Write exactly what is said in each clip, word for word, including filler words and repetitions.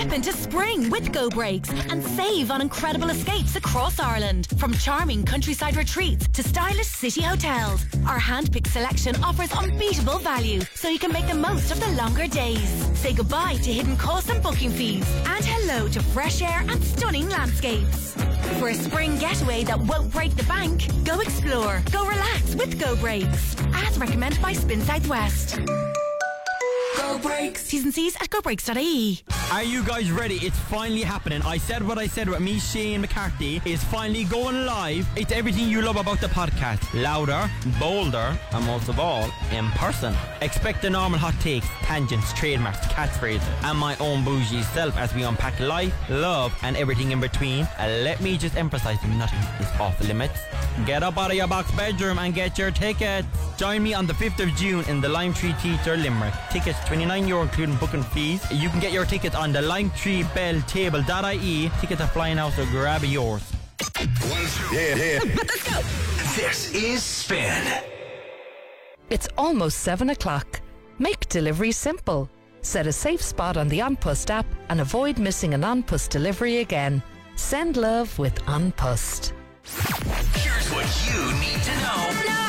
Step into spring with Go Brakes and save on incredible escapes across Ireland. From charming countryside retreats to stylish city hotels, our hand-picked selection offers unbeatable value, so you can make the most of the longer days. Say goodbye to hidden costs and booking fees, and hello to fresh air and stunning landscapes. For a spring getaway that won't break the bank, go explore, go relax with Go Brakes. As recommended by Spin Southwest. Go Brakes. T's and C's at go brakes dot I E. Are you guys ready? It's finally happening. I said what I said about me, Shane McCarthy, is finally going live. It's everything you love about the podcast. Louder, bolder, and most of all, in person. Expect the normal hot takes, tangents, trademarks, catchphrases, and my own bougie self as we unpack life, love, and everything in between. And let me just emphasize, nothing is off limits. Get up out of your box bedroom and get your tickets. Join me on the fifth of June in the Lime Tree Theatre, Limerick. Tickets twenty-nine euro including booking fees. You can get your tickets on the lime tree bell table dot I E. Tickets are flying out, so grab yours. One, two. Yeah, yeah. Let's go. This is Spin. It's almost seven o'clock. Make delivery simple. Set a safe spot on the OnPost app and avoid missing an OnPost delivery again. Send love with OnPost. Here's what you need to know. No.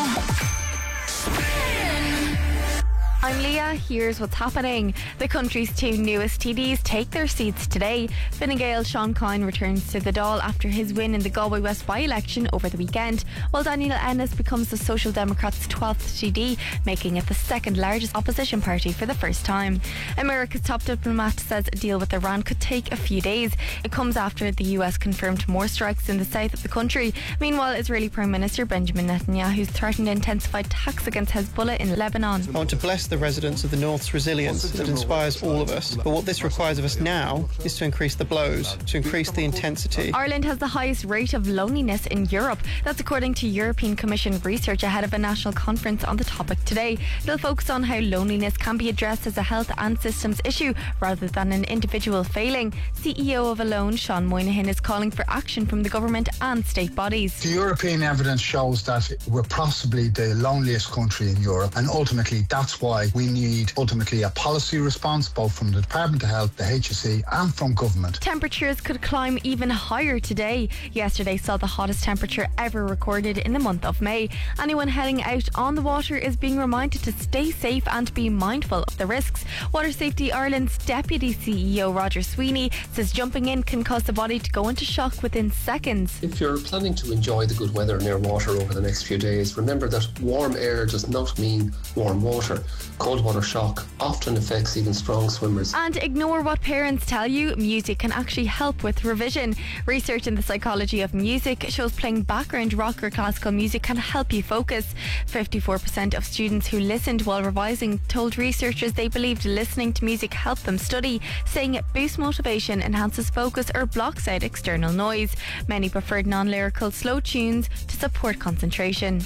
I'm Leah. Here's what's happening. The country's two newest T Ds take their seats today. Fine Gael Sean Coyne returns to the Dáil after his win in the Galway West by-election over the weekend, while Daniel Ennis becomes the Social Democrats' twelfth T D, making it the second largest opposition party for the first time. America's top diplomat says a deal with Iran could take a few days. It comes after the U S confirmed more strikes in the south of the country. Meanwhile, Israeli Prime Minister Benjamin Netanyahu threatened intensified attacks against Hezbollah in Lebanon. I want to bless the residents of the North's resilience that inspires all of us. But what this requires of us now is to increase the blows, to increase the intensity. Ireland has the highest rate of loneliness in Europe. That's according to European Commission research ahead of a national conference on the topic today. It'll focus on how loneliness can be addressed as a health and systems issue rather than an individual failing. C E O of Alone, Sean Moynihan, is calling for action from the government and state bodies. The European evidence shows that we're possibly the loneliest country in Europe, and ultimately that's why we need ultimately a policy response both from the Department of Health, the H S E and from government. Temperatures could climb even higher today. Yesterday saw the hottest temperature ever recorded in the month of May. Anyone heading out on the water is being reminded to stay safe and be mindful of the risks. Water Safety Ireland's Deputy C E O Roger Sweeney says jumping in can cause the body to go into shock within seconds. If you're planning to enjoy the good weather near water over the next few days, remember that warm air does not mean warm water. Cold water shock often affects even strong swimmers. And ignore what parents tell you. Music can actually help with revision. Research in the psychology of music shows playing background rock or classical music can help you focus. fifty-four percent of students who listened while revising told researchers they believed listening to music helped them study, saying it boosts motivation, enhances focus or blocks out external noise. Many preferred non-lyrical slow tunes to support concentration.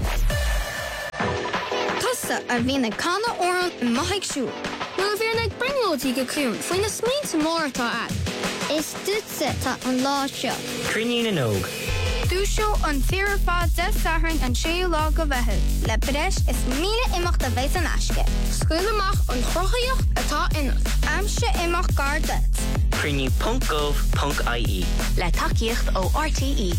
A bhína canna óran in maithig siú. Nuair bhíar ag bringlóidí go clún faoin na smínta mór atá at. Is dúitse tá an lá seo. Crinne na nóg. Dúisio an tíar fád de sathrainn an séú lá go bheithil. Le breis is míle imeacht a bheith an aisce. Scuil amach an chrochaíocht atá inas. Amse imeacht gardat. Crinne punt gov punt I E. Le takeíocht ó R T E.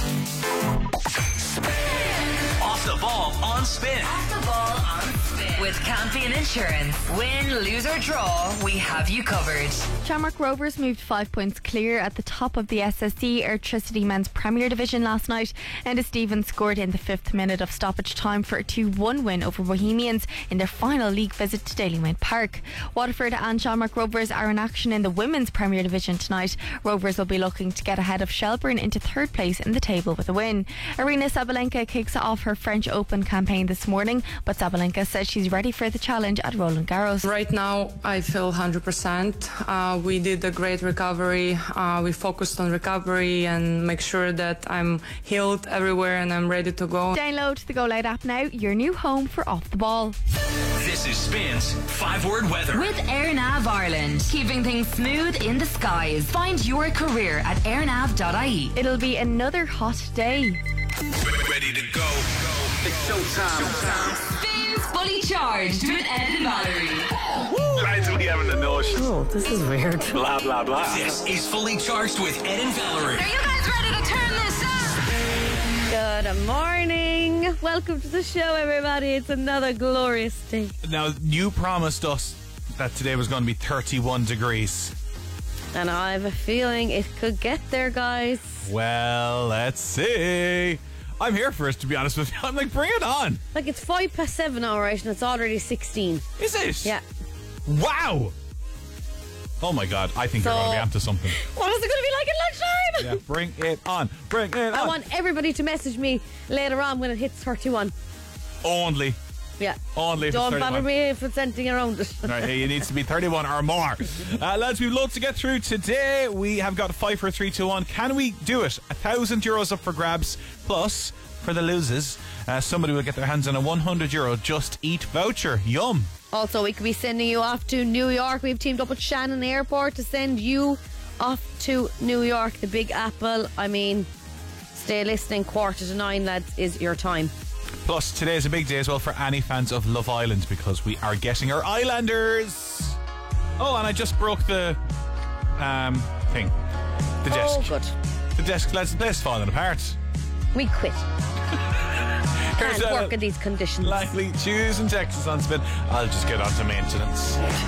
Off the ball on Spin. Off the ball on Spin. With Campion Insurance. Win, lose or draw, we have you covered. Shamrock Rovers moved five points clear at the top of the S S C Airtricity Men's Premier Division last night. Enda Stevens scored in the fifth minute of stoppage time for a two one win over Bohemians in their final league visit to Dalymount Park. Waterford and Shamrock Rovers are in action in the Women's Premier Division tonight. Rovers will be looking to get ahead of Shelburne into third place in the table with a win. Arina Sabalenka kicks off her French Open campaign this morning, but Sabalenka says she's ready for the challenge at Roland Garros. Right now I feel one hundred percent. Uh, we did a great recovery. Uh, we focused on recovery and make sure that I'm healed everywhere and I'm ready to go. Download the Go Loud app now, your new home for Off the Ball. This is Spin's five-word weather. With AirNav Ireland, keeping things smooth in the skies. Find your career at airnav dot I E. It'll be another hot day. Ready to go. It's showtime. Spins fully charged with Ed and Valerie. Lads, we having a no show. Oh, this is weird. Blah, blah, blah. This is Fully Charged with Ed and Valerie. Are you guys ready to turn this up? Good morning. Welcome to the show, everybody. It's another glorious day. Now, you promised us that today was going to be thirty-one degrees. And I have a feeling it could get there, guys. Well, let's see. I'm here for it, to be honest with you. I'm like, bring it on. Like, it's five past seven, all right, and it's already sixteen. Is it? Yeah. Wow. Oh, my God. I think So- you're going to be onto something. What is it going to be like at lunchtime? Yeah, bring it on. Bring it on. I want everybody to message me later on when it hits thirty-one. Only. Yeah. Only if it's Don't thirty-one. bother me if it's anything around it. Right, it needs to be thirty-one or more. Uh, lads, we've loads to get through today. We have got five, four, three, two, one. Can we do it? A thousand euros up for grabs. Plus, for the losers, uh, somebody will get their hands on a one hundred euro Just Eat voucher. Yum. Also, we could be sending you off to New York. We've teamed up with Shannon Airport to send you off to New York, the Big Apple. I mean, stay listening. Quarter to nine, lads, is your time. Plus, today is a big day as well for any fans of Love Island because we are getting our Islanders. Oh, and I just broke the um thing. The desk. Oh, good. The desk, lads, the place is falling apart. We quit. Here's Can't a work in these conditions. Likely Tues and Texas on spin. I'll just get on to maintenance.